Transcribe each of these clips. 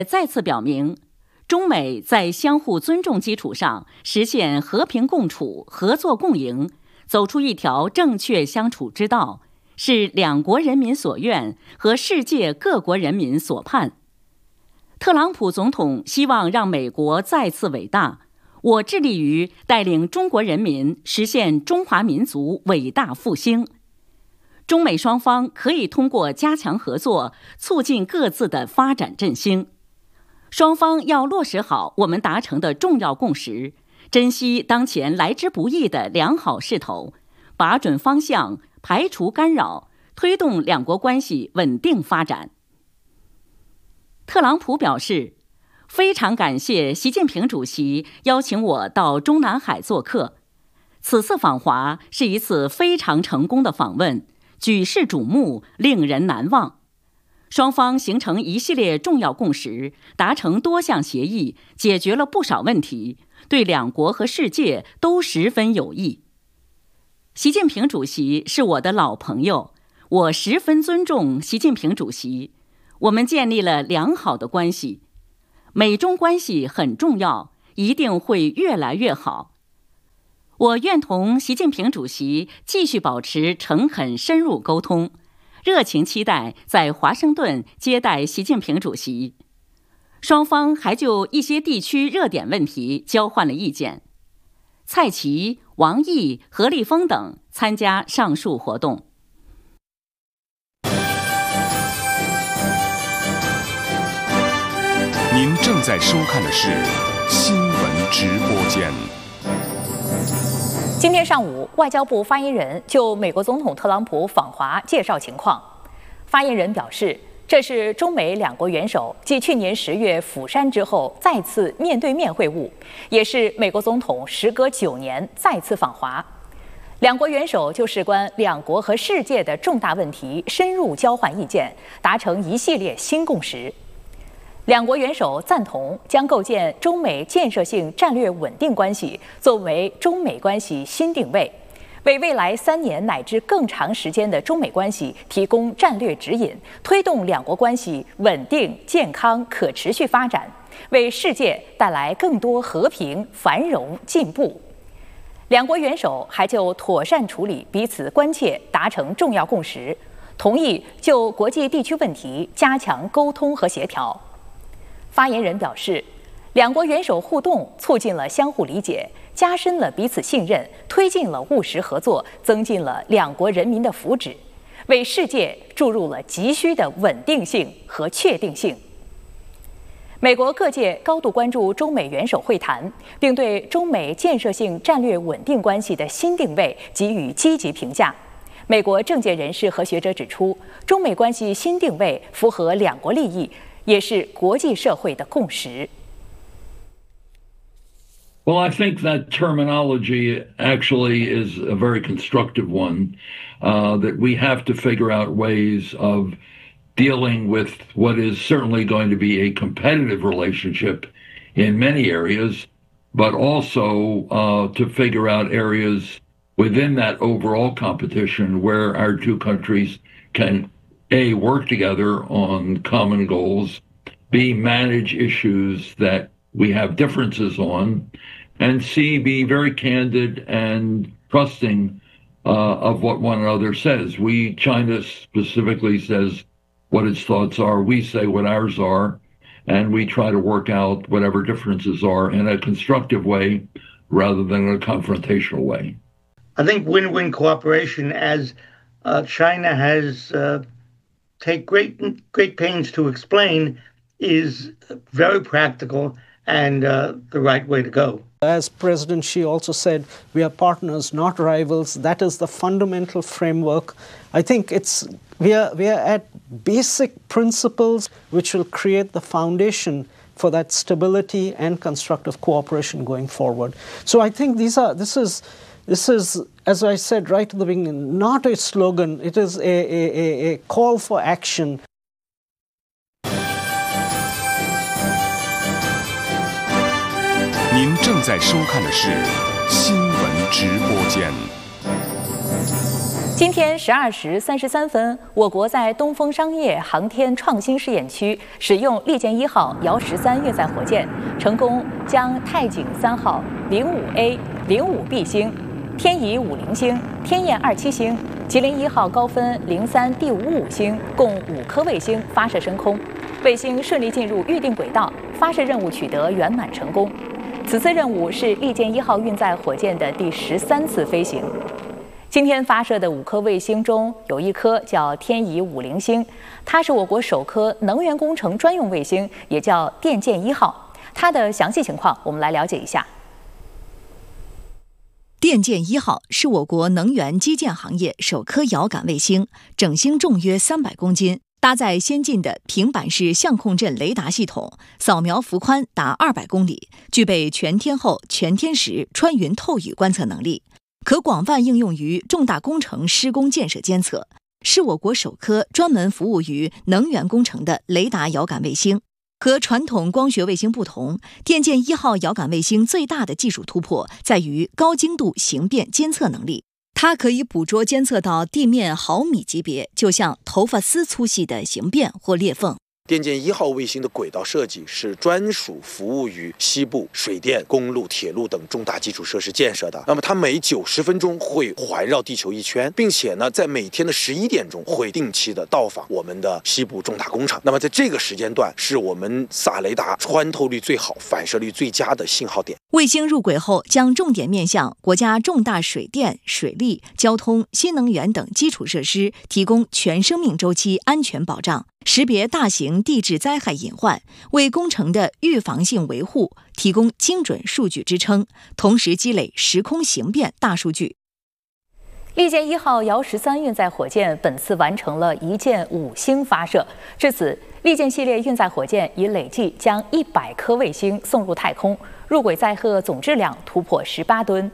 再次表明，中美在相互尊重基础上实现和平共处、合作共赢，走出一条正确相处之道，是两国人民所愿和世界各国人民所盼。特朗普总统希望让美国再次伟大，我致力于带领中国人民实现中华民族伟大复兴。中美双方可以通过加强合作，促进各自的发展振兴。双方要落实好我们达成的重要共识，珍惜当前来之不易的良好势头，把准方向，排除干扰，推动两国关系稳定发展。特朗普表示，非常感谢习近平主席邀请我到中南海做客。此次访华是一次非常成功的访问，举世瞩目，令人难忘。双方形成一系列重要共识，达成多项协议，解决了不少问题，对两国和世界都十分有益。习近平主席是我的老朋友，我十分尊重习近平主席，我们建立了良好的关系。美中关系很重要，一定会越来越好。我愿同习近平主席继续保持诚恳深入沟通，热情期待在华盛顿接待习近平主席。双方还就一些地区热点问题交换了意见。蔡奇、王毅、何立峰等参加上述活动。 您正在收看的是新闻直播间。 今天上午，外交部发言人就美国总统特朗普访华介绍情况。发言人表示，这是中美两国元首继去年10月釜山之后再次面对面会晤，也是美国总统时隔9年再次访华。两国元首就事关两国和世界的重大问题深入交换意见，达成一系列新共识。两国元首赞同将构建中美建设性战略稳定关系作为中美关系新定位，为未来3年乃至更长时间的中美关系提供战略指引，推动两国关系稳定、健康、可持续发展，为世界带来更多和平、繁荣、进步。两国元首还就妥善处理彼此关切达成重要共识，同意就国际地区问题加强沟通和协调。发言人表示，两国元首互动促进了相互理解，加深了彼此信任，推进了务实合作，增进了两国人民的福祉，为世界注入了急需的稳定性和确定性。美国各界高度关注中美元首会谈，并对中美建设性战略稳定关系的新定位给予积极评价。美国政界人士和学者指出，中美关系新定位符合两国利益，也是国际社会的共识。 Well, I think that terminology actually is a very constructive one, that we have to figure out ways of dealing with what is certainly going to be a competitive relationship in many areas, but also to figure out areas within that overall competition where our two countries can A, work together on common goals, B, manage issues that we have differences on, and C, be very candid and trusting of what one another says. China specifically says what its thoughts are, we say what ours are, and we try to work out whatever differences are in a constructive way rather than in a confrontational way. I think win-win cooperation, as China has take great pains to explain, is very practical and the right way to go. As President Xi also said, we are partners, not rivals. That is the fundamental framework. I think we are at basic principles which will create the foundation for that stability and constructive cooperation going forward. So I think this is, as I said right at the beginning, not a slogan. It is a call for action. 您正在收看的是新闻直播间。 今天12时33分，我国在东风商业航天创新试验区使用利剑1号遥13运载火箭，成功将太井3号 05A、05B 星、天乙50星、天雁27星、吉林1号高分03第55星共5颗卫星发射升空，卫星顺利进入预定轨道，发射任务取得圆满成功。此次任务是利剑1号运载火箭的第13次飞行。今天发射的5颗卫星中，有一颗叫天乙50星，它是我国首颗能源工程专用卫星，也叫电剑1号。它的详细情况，我们来了解一下。 电剑1号是我国能源基建行业首颗遥感卫星，整星重约300公斤，搭载先进的平板式相控阵雷达系统，扫描幅宽达200公里，具备全天候、全天时穿云透雨观测能力。可广泛应用于重大工程施工建设监测，是我国首颗专门服务于能源工程的雷达遥感卫星。和传统光学卫星不同，电剑1号遥感卫星最大的技术突破在于高精度形变监测能力。它可以捕捉监测到地面毫米级别，就像头发丝粗细的形变或裂缝。 电剑1号卫星的轨道设计是专属服务于西部水电、公路、铁路等重大基础设施建设的。那么它每90分钟会环绕地球1圈，并且呢，在每天的11点钟会定期的到访我们的西部重大工程。那么在这个时间段，是我们撒雷达穿透率最好、反射率最佳的信号点。 卫星入轨后，将重点面向国家重大水电、水利、交通、新能源等基础设施，提供全生命周期安全保障，识别大型地质灾害隐患，为工程的预防性维护提供精准数据支撑，同时积累时空形变大数据。 利剑1号遥13运载火箭本次完成了1箭5星发射，至此，利剑系列运载火箭已累计将100颗卫星送入太空，入轨载荷总质量突破18吨。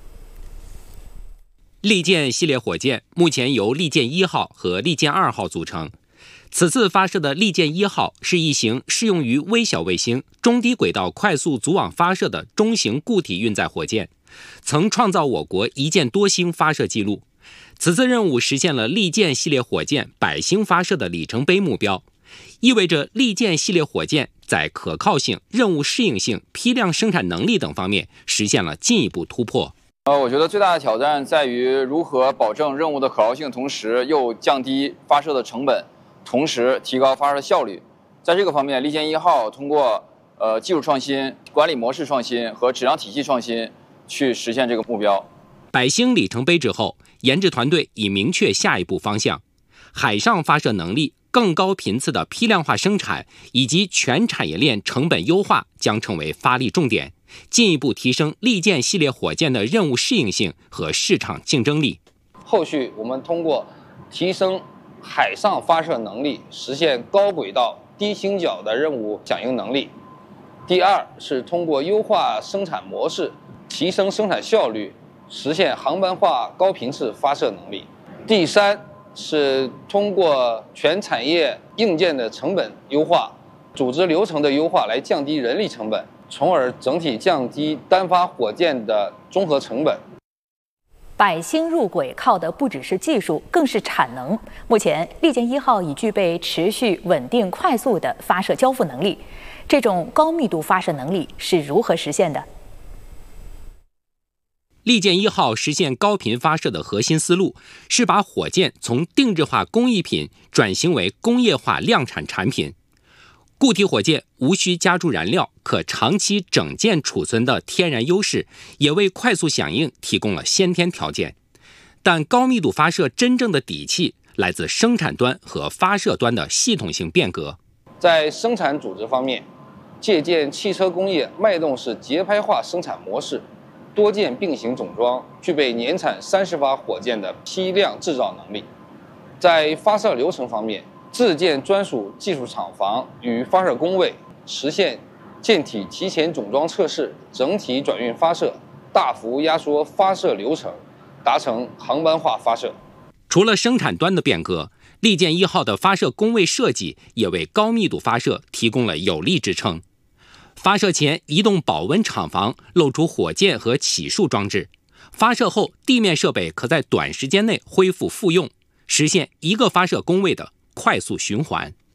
利剑系列火箭目前由利剑1号和利剑2号组成。此次发射的利剑1号是一型适用于微小卫星、中低轨道快速组网发射的中型固体运载火箭，曾创造我国1箭多星发射记录。此次任务实现了利剑系列火箭100星发射的里程碑目标，意味着利剑系列火箭在可靠性、任务适应性、批量生产能力等方面实现了进一步突破。 我觉得最大的挑战在于如何保证任务的可靠性，同时又降低发射的成本，同时提高发射的效率。在这个方面，利剑1号通过技术创新、管理模式创新和质量体系创新去实现这个目标。 100星里程碑之后，研制团队已明确下一步方向，海上发射能力、更高频次的批量化生产以及全产业链成本优化将成为发力重点，进一步提升利剑系列火箭的任务适应性和市场竞争力。 后续我们通过提升海上发射能力，实现高轨道、低倾角的任务响应能力。第二是通过优化生产模式，提升生产效率，实现航班化高频次发射能力。第三是通过全产业硬件的成本优化、组织流程的优化来降低人力成本，从而整体降低单发火箭的综合成本。 100星入轨靠的不只是技术，更是产能。目前，利剑1号已具备持续、稳定、快速的发射交付能力。这种高密度发射能力是如何实现的？ 利剑1号实现高频发射的核心思路是把火箭从定制化工艺品转型为工业化量产产品。固体火箭无需加注燃料，可长期整件储存的天然优势，也为快速响应提供了先天条件。但高密度发射真正的底气来自生产端和发射端的系统性变革。 在生产组织方面，借鉴汽车工业脉动式节拍化生产模式，多件并行总装，具备年产30发火箭的批量制造能力。在发射流程方面，自建专属技术厂房与发射工位，实现舰体提前总装测试、整体转运发射，大幅压缩发射流程，达成航班化发射。 除了生产端的变革，利剑1号的发射工位设计也为高密度发射提供了有力支撑。发射前移动保温厂房露出火箭和起束装置， 发射后地面设备可在短时间内恢复复用，实现一个发射工位的快速循环。